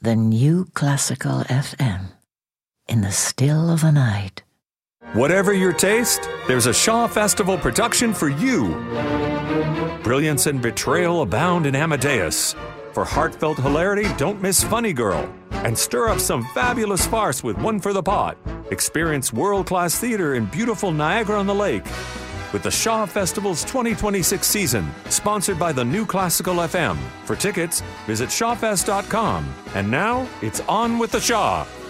the new classical FM in the still of the night. Whatever your taste, there's a Shaw Festival production for you. Brilliance and betrayal abound in Amadeus. For heartfelt hilarity, don't miss Funny Girl. And stir up some fabulous farce with One for the Pot. Experience world-class theater in beautiful Niagara-on-the-Lake. With the Shaw Festival's 2026 season, sponsored by the New Classical FM. For tickets, visit shawfest.com. And now, it's on with the Shaw.